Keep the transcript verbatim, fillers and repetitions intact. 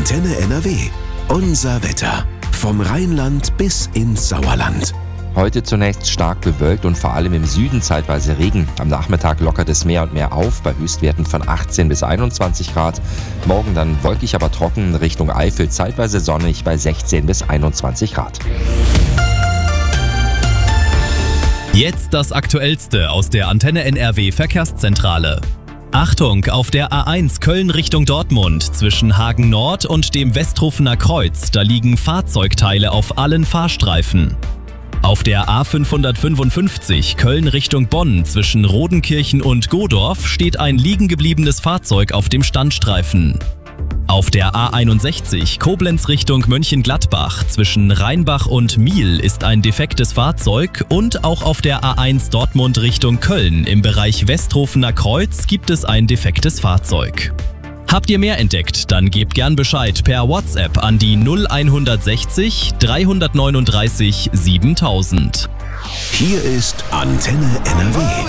Antenne N R W. Unser Wetter. Vom Rheinland bis ins Sauerland. Heute zunächst stark bewölkt und vor allem im Süden zeitweise Regen. Am Nachmittag lockert es mehr und mehr auf, bei Höchstwerten von achtzehn bis einundzwanzig Grad. Morgen dann wolkig, aber trocken, Richtung Eifel zeitweise sonnig bei sechzehn bis einundzwanzig Grad. Jetzt das Aktuellste aus der Antenne N R W Verkehrszentrale. Achtung, auf der A eins Köln Richtung Dortmund zwischen Hagen Nord und dem Westrufener Kreuz, da liegen Fahrzeugteile auf allen Fahrstreifen. Auf der A fünfhundertfünfundfünfzig Köln Richtung Bonn zwischen Rodenkirchen und Godorf steht ein liegengebliebenes Fahrzeug auf dem Standstreifen. Auf der A einundsechzig Koblenz Richtung Mönchengladbach zwischen Rheinbach und Miel ist ein defektes Fahrzeug und auch auf der A eins Dortmund Richtung Köln im Bereich Westrufener Kreuz gibt es ein defektes Fahrzeug. Habt ihr mehr entdeckt, dann gebt gern Bescheid per WhatsApp an die null hundertsechzig dreihundertneununddreißig siebentausend. Hier ist Antenne N R W.